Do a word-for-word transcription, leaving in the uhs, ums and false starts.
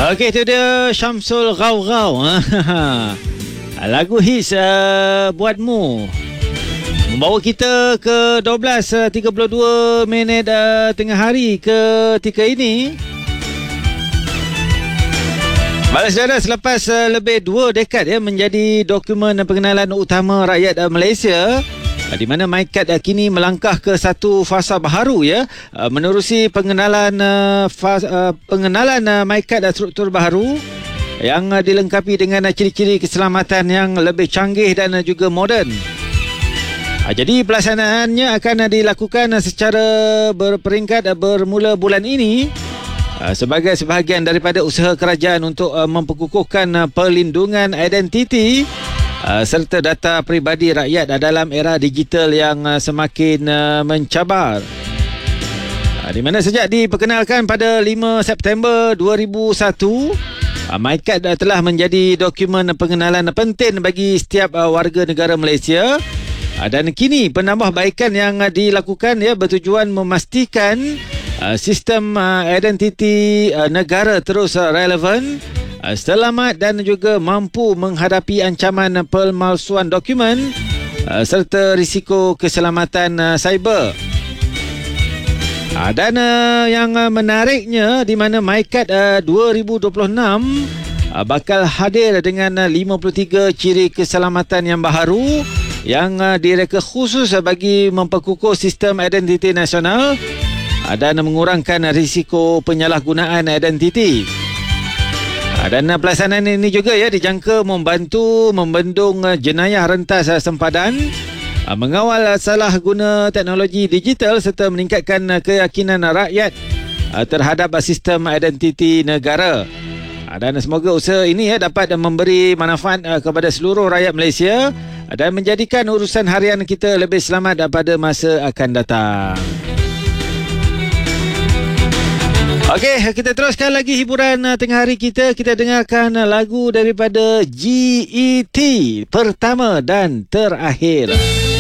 Okey, itu dia Syamsul Ghaughaw. Lagu hits uh, buatmu. Membawa kita ke dua belas tiga puluh dua minit uh, tengah hari ketika ini. Baiklah saudara, selepas uh, lebih dua dekad ya menjadi dokumen pengenalan utama rakyat uh, Malaysia, uh, di mana MyKad uh, kini melangkah ke satu fasa baharu ya, uh, menerusi pengenalan uh, fasa, uh, pengenalan uh, MyKad uh, struktur baharu yang uh, dilengkapi dengan uh, ciri-ciri keselamatan yang lebih canggih dan uh, juga moden. Uh, jadi pelaksanaannya akan uh, dilakukan uh, secara berperingkat uh, bermula bulan ini sebagai sebahagian daripada usaha kerajaan untuk uh, memperkukuhkan uh, perlindungan identiti uh, serta data peribadi rakyat uh, dalam era digital yang uh, semakin uh, mencabar. Uh, di mana sejak diperkenalkan pada lima September dua ribu satu, uh, MyKad uh, telah menjadi dokumen pengenalan penting bagi setiap uh, warga negara Malaysia. Uh, dan kini penambahbaikan yang uh, dilakukan ya bertujuan memastikan Uh, sistem uh, identiti uh, negara terus uh, relevan, uh, selamat dan juga mampu menghadapi ancaman uh, pemalsuan dokumen uh, serta risiko keselamatan uh, cyber. Uh, dan uh, yang uh, menariknya di mana MyKad uh, dua ribu dua puluh enam uh, bakal hadir dengan uh, lima puluh tiga ciri keselamatan yang baharu yang uh, direka khusus uh, bagi memperkukuh sistem identiti nasional dan mengurangkan risiko penyalahgunaan identiti. Dan pelaksanaan ini juga ya dijangka membantu membendung jenayah rentas sempadan, mengawal salah guna teknologi digital serta meningkatkan keyakinan rakyat terhadap sistem identiti negara. Dan semoga usaha ini ya dapat memberi manfaat kepada seluruh rakyat Malaysia dan menjadikan urusan harian kita lebih selamat pada masa akan datang. Okey, kita teruskan lagi hiburan uh, tengah hari kita. Kita dengarkan lagu daripada G E T, Pertama dan Terakhir.